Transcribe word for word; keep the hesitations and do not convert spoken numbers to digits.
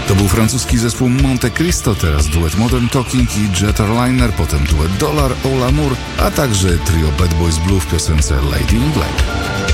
To był francuski zespół Monte Cristo, teraz duet Modern Talking i Jet Airliner, potem duet Dollar, Ola Moore, a także trio Bad Boys Blue w piosence Lady in Black.